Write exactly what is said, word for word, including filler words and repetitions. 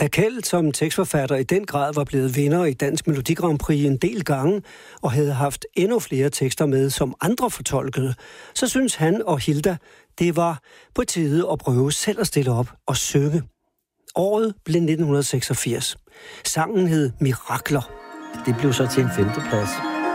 Da Kjeld som tekstforfatter i den grad var blevet vinder i Dansk Melodi Grand Prix en del gange, og havde haft endnu flere tekster med, som andre fortolkede, så synes han og Hilda, det var på tide at prøve selv at stille op og synge. Året blev nitten seksogfirs. Sangen hed Mirakler. Det blev så til en femteplads.